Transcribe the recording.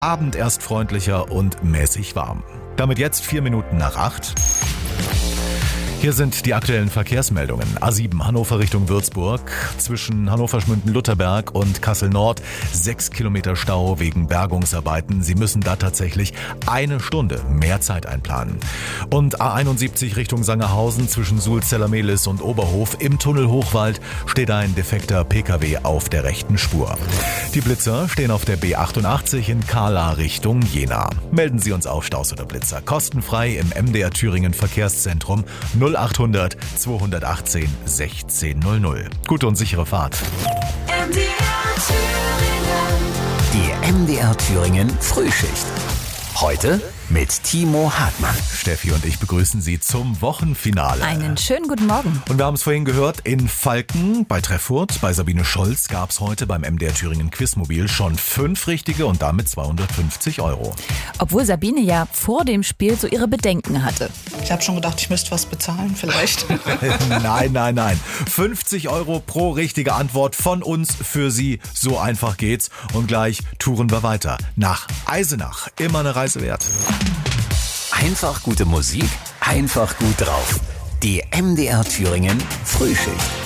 Abend erst freundlicher und mäßig warm. Damit jetzt 4 Minuten nach 8. Hier sind die aktuellen Verkehrsmeldungen. A7 Hannover Richtung Würzburg. Zwischen Hannover-Schmünden-Lutherberg und Kassel-Nord 6 Kilometer Stau wegen Bergungsarbeiten. Sie müssen da tatsächlich 1 Stunde mehr Zeit einplanen. Und A71 Richtung Sangerhausen zwischen Sulzeller-Mehlis und Oberhof. Im Tunnel Hochwald steht ein defekter Pkw auf der rechten Spur. Die Blitzer stehen auf der B88 in Kahla Richtung Jena. Melden Sie uns auf Staus oder Blitzer. Kostenfrei im MDR Thüringen Verkehrszentrum 0800 218 1600. Gute und sichere Fahrt. Die MDR Thüringen Frühschicht. Heute mit Timo Hartmann. Steffi und ich begrüßen Sie zum Wochenfinale. Einen schönen guten Morgen. Und wir haben es vorhin gehört, in Falken, bei Treffurt, bei Sabine Scholz gab es heute beim MDR Thüringen Quizmobil schon 5 richtige und damit 250 €. Obwohl Sabine ja vor dem Spiel so ihre Bedenken hatte. Ich habe schon gedacht, ich müsste was bezahlen vielleicht. Nein. 50 € pro richtige Antwort von uns für Sie. So einfach geht's. Und gleich touren wir weiter nach Eisenach. Immer eine Reise wert. Einfach gute Musik, einfach gut drauf. Die MDR Thüringen Frühschicht.